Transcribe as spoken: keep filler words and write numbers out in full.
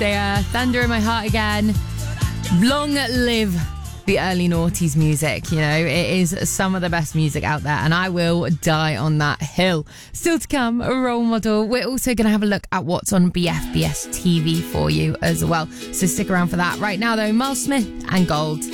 They are Thunder in My Heart again. Long live the early noughties music. You know, it is some of the best music out there, and I will die on that hill. Still to come, a role model. We're also going to have a look at what's on B F B S T V for you as well. So stick around for that. Right now, though, Miles Smith and Gold.